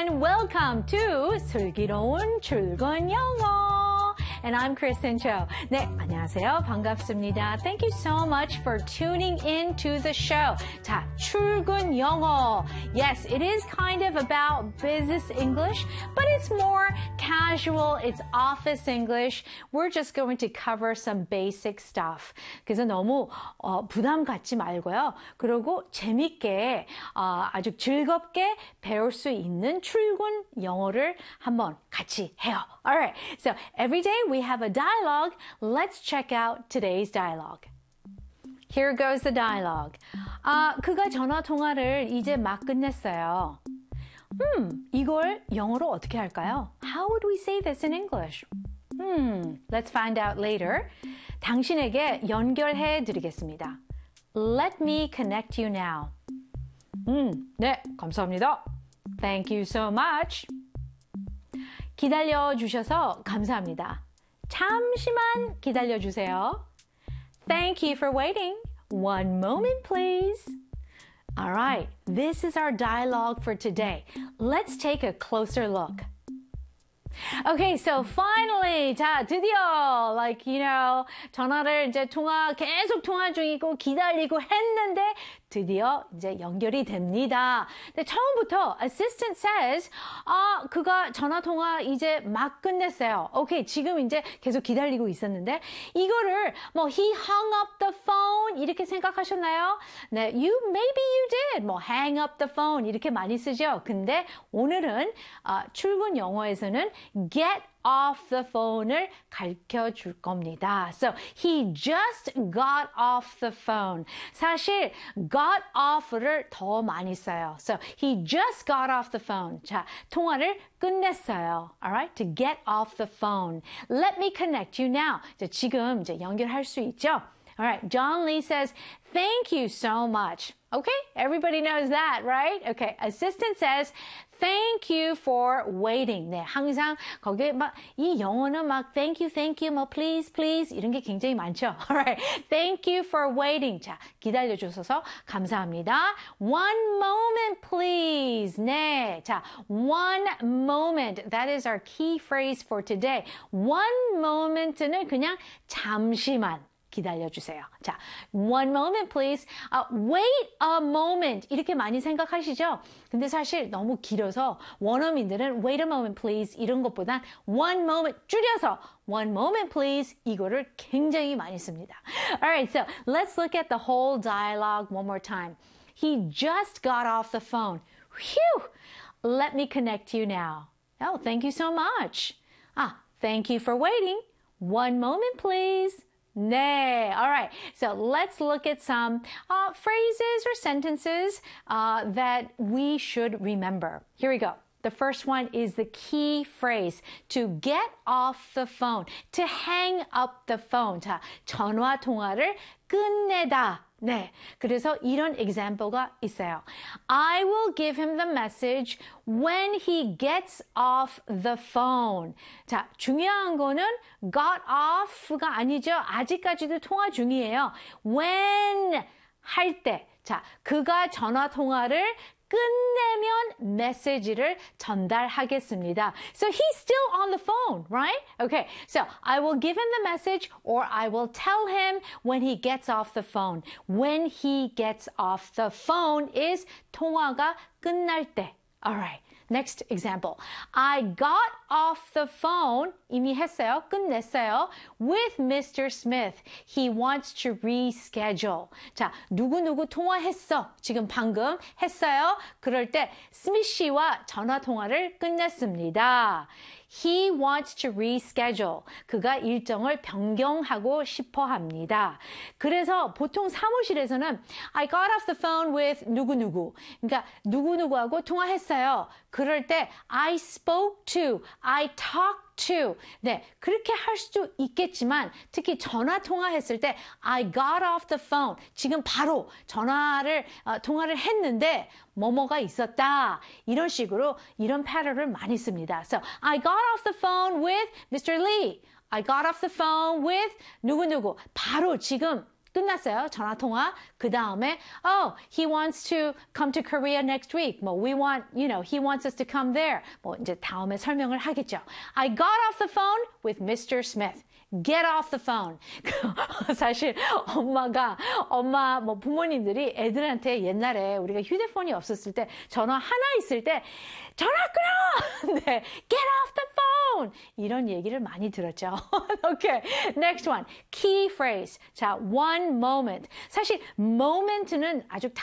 everyone. Welcome to 슬기로운 출근 영어. And I'm Kristen Cho. 네, 안녕하세요. 반갑습니다. Thank you so much for tuning in to the show. 자, 출근 영어. Yes, it is kind of about business English, but it's more casual. It's office English. We're just going to cover some basic stuff. 그래서 너무 부담 갖지 말고요. 그리고 재밌게 아주 즐겁게 배울 수 있는 출근 영어를 한번 같이 해요. Alright, so every day we have a dialogue. Let's check out today's dialogue. Here goes the dialogue. 그가 전화 통화를 이제 막 끝냈어요. 이걸 영어로 어떻게 할까요? How would we say this in English? Let's find out later. 당신에게 연결해 드리겠습니다. Let me connect you now. 네, 감사합니다. Thank you so much. 기다려 주셔서 감사합니다. 잠시만 기다려 주세요. Thank you for waiting. One moment, please. All right, this is our dialogue for today. Let's take a closer look. Okay, so finally, 자, 드디어, 전화를 이제 계속 통화 중이고 기다리고 했는데 드디어 이제 연결이 됩니다. 근데 처음부터 assistant says, 그가 전화 통화 이제 막 끝냈어요. 오케이, 지금 이제 계속 기다리고 있었는데 이거를 he hung up the phone 이렇게 생각하셨나요? 네, maybe you did. hang up the phone 이렇게 많이 쓰죠. 근데 오늘은 출근 영어에서는 get off the phone을 가르쳐 줄 겁니다. So he just got off the phone. 사실 got off를 더 많이 써요. So he just got off the phone. 자, 통화를 끝냈어요. Alright, to get off the phone. Let me connect you now. 지금 이제 연결할 수 있죠? Alright, John Lee says, thank you so much. Okay, everybody knows that, right? Okay, assistant says, thank you for waiting. 네, 항상 거기에 이 영어는 thank you, please, please 이런 게 굉장히 많죠. Alright, thank you for waiting. 자, 기다려 주셔서 감사합니다. One moment, please. 네, 자, one moment. That is our key phrase for today. One moment는 그냥 잠시만. 기다려주세요. 자, one moment please. Wait a moment 이렇게 많이 생각하시죠? 근데 사실 너무 길어서 원어민들은 wait a moment please 이런 것보단 one moment 줄여서 one moment please 이거를 굉장히 많이 씁니다. Alright, so let's look at the whole dialogue one more time. He just got off the phone. Phew! Let me connect you now. Oh, thank you so much. Thank you for waiting. One moment please. 네, all right. So let's look at some phrases or sentences that we should remember. Here we go. The first one is the key phrase, to get off the phone, to hang up the phone. 자, 전화 통화를 끝내다. 네, 그래서 이런 example가 있어요. I will give him the message when he gets off the phone. 자, 중요한 거는 got off가 아니죠. 아직까지도 통화 중이에요. When 할 때. 자, 그가 전화 통화를 끝내면 메시지를 전달하겠습니다. So he's still on the phone, right? Okay, so I will give him the message or I will tell him when he gets off the phone. When he gets off the phone is 통화가 끝날 때. All right. Next example. I got off the phone. 이미 했어요. 끝냈어요. With Mr. Smith. He wants to reschedule. 자, 누구누구 통화했어. 지금 방금 했어요. 그럴 때 스미스 씨와 전화 통화를 끝냈습니다. He wants to reschedule. 그가 일정을 변경하고 싶어 합니다. 그래서 보통 사무실에서는 I got off the phone with 누구누구. 그러니까 누구누구하고 통화했어요. 그럴 때 I spoke to, I talked to. 네, 그렇게 할 수도 있겠지만 특히 전화 통화했을 때 I got off the phone. 지금 바로 통화를 했는데 뭐뭐가 있었다. 이런 식으로 이런 패턴을 많이 씁니다. So, I got off the phone with Mr. Lee. I got off the phone with 누구누구. 바로 지금 끝났어요. 전화 통화. 그 다음에 oh, he wants to come to Korea next week. 뭐 we want, he wants us to come there. 뭐 이제 다음에 설명을 하겠죠. I got off the phone with Mr. Smith. Get off the phone. 사실 엄마 뭐 부모님들이 애들한테 옛날에 우리가 휴대폰이 없었을 때 전화 하나 있을 때 전화 끊어. 네, get off the phone. 이런 얘기를 많이 들었죠. Okay, next one. Key phrase. 자, one moment. 사실 moment는 아주